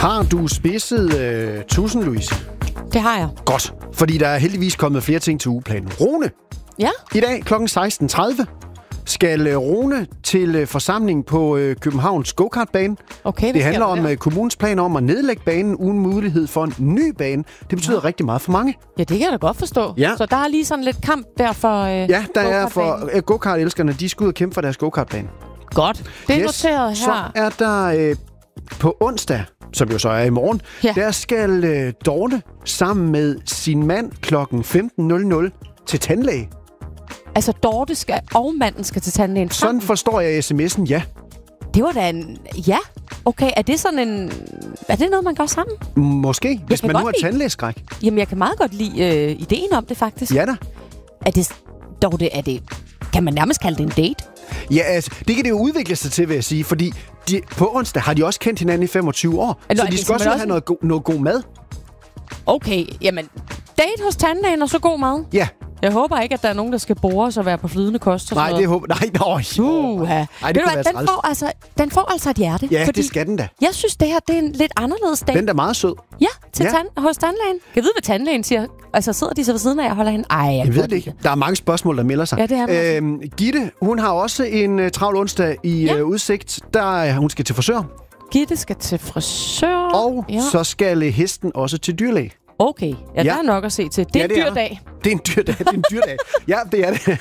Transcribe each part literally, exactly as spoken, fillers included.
Har du spidset øh, tusind, Louise? Det har jeg. Godt, fordi der er heldigvis kommet flere ting til ugeplanen. Rune, Ja? i dag klokken seksten tredive skal øh, Rune til øh, forsamling på øh, Københavns go-kartbane. Okay, det handler om øh, kommunens planer om at nedlægge banen uden mulighed for en ny bane. Det betyder ja. rigtig meget for mange. Ja, det kan jeg da godt forstå. Ja. Så der er lige sådan lidt kamp der for øh, Ja, der er for øh, go-kart-elskerne. De skal ud og kæmpe for deres go-kartbane. Godt. Det er yes. noteret her. Så er der øh, på onsdag, som jo så er i morgen, ja. der skal øh, Dorte sammen med sin mand klokken femten nul nul til tandlæge. Altså Dorte skal, og manden skal til tandlægen sammen? Sådan forstår jeg sms'en, ja. Det var da en... Ja, okay. Er det sådan en... Er det noget, man gør sammen? Måske, hvis man nu har lide... tandlægeskræk. Jamen, jeg kan meget godt lide øh, ideen om det, faktisk. Ja da. Er det... Dorte, er det... Kan man nærmest kalde det en date? Ja, altså, det kan det jo udvikle sig til, vil jeg sige, fordi de, på onsdag har de også kendt hinanden i femogtyve år, altså, så de skal også, også have noget, go- noget god mad. Okay, jamen... Date hos tandlægen og så god mad? Ja. Jeg håber ikke, at der er nogen, der skal bore sig og være på flydende kost. Og nej, det håber nej, nej, uh, nej, det kunne være den får, altså, den får altså et hjerte. Ja, fordi det skal den da. Jeg synes, det her det er en lidt anderledes dag. Den er meget sød. Ja, til ja. Tand, hos tandlægen. Jeg ved, hvad tandlægen siger. Altså, sidder de så ved siden af og holder hende? Ej, jeg, jeg ved det ikke. Der er mange spørgsmål, der melder sig. Ja, det er øhm, Gitte, hun har også en uh, travl onsdag i ja. uh, udsigt. Der uh, hun skal til frisør. Gitte skal til frisør. Og ja. så skal uh, hesten også til dyrlæge. Okay, ja, ja, der er nok at se til. Det er ja, det en dyr dag. Det er en dyr dag. Det er en dyr dag. Ja, det er det.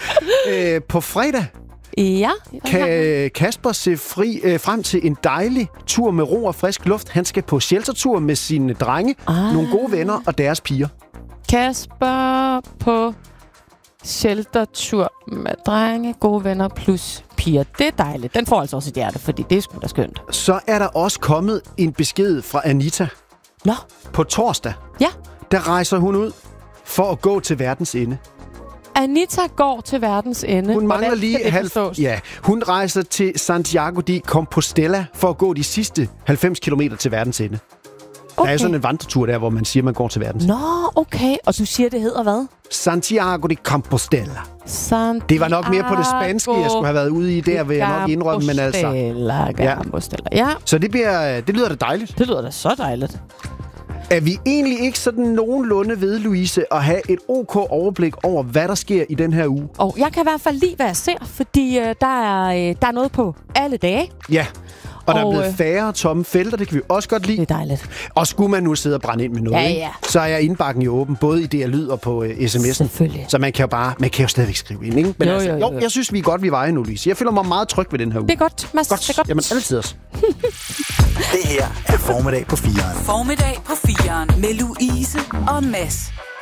øh, på fredag ja, kan Kasper se fri, øh, frem til en dejlig tur med ro og frisk luft. Han skal på sheltertur med sine drenge, ah. nogle gode venner og deres piger. Kasper på sheltertur med drenge, gode venner plus piger. Det er dejligt. Den får altså også et hjerte, fordi det er sgu da skønt. Så er der også kommet en besked fra Anita. Nå. På torsdag, ja. der rejser hun ud for at gå til verdens ende. Anita går til verdens ende. Hun mangler lige halv... Ja, hun rejser til Santiago de Compostela for at gå de sidste halvfems kilometer til verdens ende. Okay. Der er sådan en vandretur der, hvor man siger, man går til verdens ende. Nå, okay. Og du siger, det hedder hvad? Santiago de Compostela. Santiago det var nok mere på det spanske, jeg skulle have været ude i. Der vil jeg nok indrømme, men altså... Ja. ja. Så det, bliver, det lyder da dejligt. Det lyder da så dejligt. Er vi egentlig ikke sådan nogenlunde ved, Louise, at have et ok overblik over, hvad der sker i den her uge? Og jeg kan i hvert fald lide, hvad jeg ser, fordi øh, der, er, øh, der er noget på alle dage. Ja, og, og der er blevet øh, færre tomme felter, det kan vi også godt lide. Det er dejligt. Og skulle man nu sidde og brænde ind med noget, ja, ja. så er indbakken jo åben, både i D R Lyd og på uh, sms'en. Selvfølgelig. Så man kan jo bare, man kan jo stadigvæk skrive ind, ikke? Men jo, altså, jo, jo. jo, jeg synes, vi er godt ved vejen nu, Louise. Jeg føler mig meget tryg ved den her uge. Det er godt, Mads. Godt. Det er godt. Jamen, altid også. Det her er Formiddag på fireren. Formiddag på fireren med Louise og Mads.